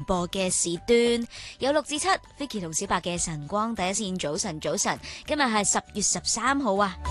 播嘅時段，有6至7 Vicky 同小白嘅晨光第一線，早晨早晨，今日係10月13號啊！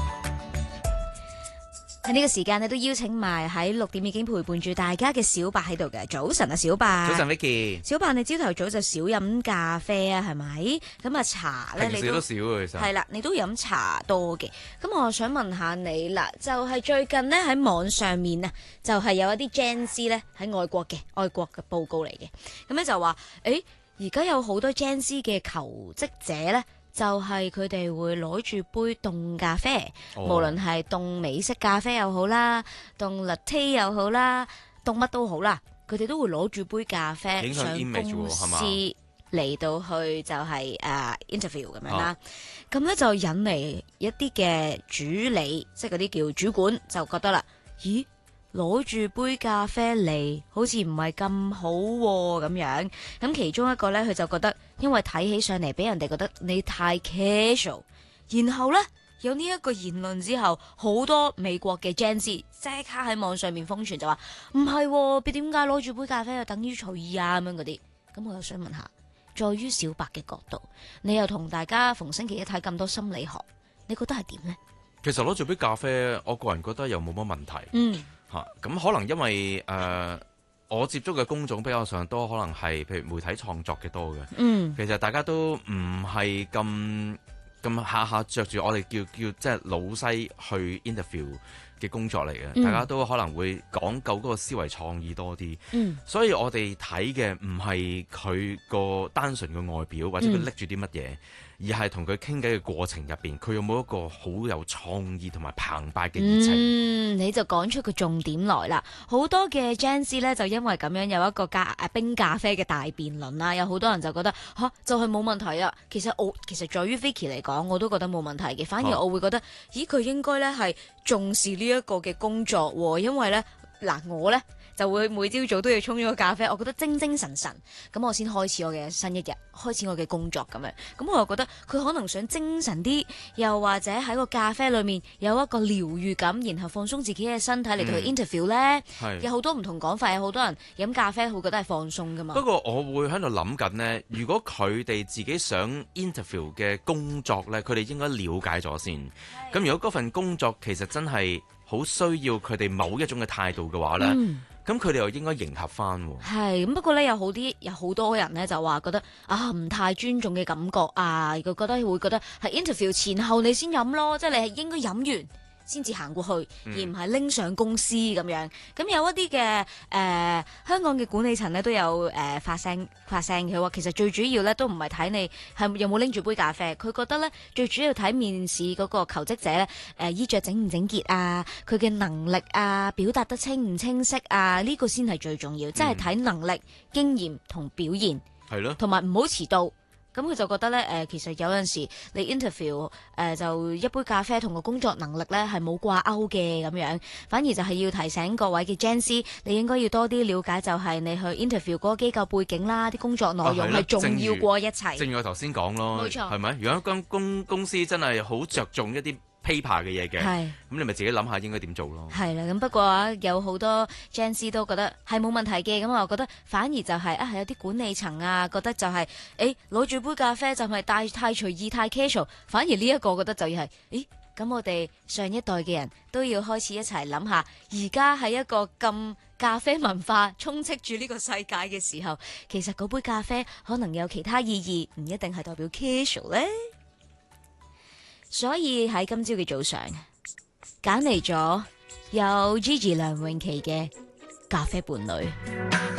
喺呢個時間你都邀請埋喺6點已經陪伴住大家嘅小白喺度嘅。早晨啊，小白。 早晨 Vicky。 小白，你朝頭早就少飲咖啡啊，係咪？咁啊茶咧，你都少啊，其實係啦，你都飲茶多嘅。咁我想問下你啦，就係最近呢，喺網上面啊，就係有一啲 Gen Z 咧喺外國嘅報告嚟嘅。咁咧就話，而家有好多 Gen Z 嘅求職者咧。就係佢哋會攞住杯凍咖啡，無論係凍美式咖啡又好啦，凍 latte 又好啦，凍乜都好啦，佢哋都會攞住杯咖啡上公司嚟到去就係interview 咁樣啦。咁咧就引嚟一啲嘅主理，即係嗰啲叫主管就覺得啦，咦？攞住杯咖啡嚟，好似唔係咁好咁樣。咁其中一個呢，佢就覺得，因為睇起上嚟俾人哋覺得你太 casual。然後呢，有呢一個言論之後，好多美國嘅 Gen Z 即刻喺網上面瘋傳就話唔係，你點解攞住杯咖啡就等於隨意啊咁樣嗰啲？咁我又想問下，在於小白嘅角度，你又同大家逢星期一睇咁多心理學，你覺得係點呢？ 其實攞住杯咖啡，我個人覺得又冇乜問題。咁可能因為我接觸嘅工種比較上多，可能係譬如媒體創作嘅多嘅。其實大家都唔係咁下下着住我哋叫即係老西去 interview 嘅工作嚟嘅。大家都可能會講究嗰個思維創意多啲。所以我哋睇嘅唔係佢個單純嘅外表，或者佢拎住啲乜嘢。而係同佢傾偈嘅過程入邊，佢有冇一個好有創意同埋澎湃嘅熱情？ 你就講出個重點來啦！好多嘅 Gen Z 咧，就因為咁樣有一個冰咖啡嘅大辯論啦，有好多人就覺得就係冇問題啊！其實在於 Vicky 嚟講，我都覺得冇問題嘅，反而我會覺得，咦佢應該咧係重視呢一個嘅工作喎，因為咧我咧。就會每朝早都要沖咗個咖啡，我覺得精神神，咁我先開始我嘅新一日，開始我嘅工作咁樣。咁我又覺得佢可能想精神啲，又或者喺個咖啡裏面有一個療愈感，然後放鬆自己嘅身體嚟到去 interview 咧。有好多唔同講法，有好多人飲咖啡會覺得係放鬆噶嘛。 不過我會喺度諗緊呢，如果佢哋自己想 interview 嘅工作呢，佢哋應該了解咗先。咁如果嗰份工作其實真係好需要佢哋某一種嘅態度嘅話呢。咁佢哋又應該迎合翻喎。係咁，不過咧有好多人咧就話覺得唔太尊重嘅感覺啊，佢會覺得係 interview 前後你先飲咯，即係你係應該飲完先至行過去，而唔係拎上公司咁樣。咁有一啲嘅香港嘅管理層咧都有發聲，佢話其實最主要咧都唔係睇你係有冇拎住杯咖啡，佢覺得咧最主要睇面試嗰個求職者咧衣着整唔整潔啊，佢嘅能力啊，表達得清唔清晰啊，呢個先係最重要，即係睇能力、經驗同表現，係咯，同埋唔好遲到。咁佢就覺得咧，其實有陣時你 interview 就一杯咖啡同個工作能力咧係冇掛鈎嘅咁樣，反而就係要提醒各位嘅 Gen Z，你應該要多啲了解，就係你去 interview 嗰個機構背景啦，啲工作內容係重要過一切。 正如我頭先講咯，冇錯，係咪？如果間公司真係好着重一啲paper 嘅嘢嘅，咁你咪自己諗下應該點做咯。係啦，咁不過有好多 Gen Z 都覺得係冇問題嘅，咁我覺得反而就係有啲管理層啊，覺得就係攞住杯咖啡就係太隨意太 casual， 反而呢一個覺得就要係咁我哋上一代嘅人都要開始一齊諗下，而家係一個咁咖啡文化充斥住呢個世界嘅時候，其實嗰杯咖啡可能有其他意義，唔一定係代表 casual 咧。所以喺今朝嘅早上，揀嚟咗有 Gigi 梁詠琪嘅咖啡伴侶。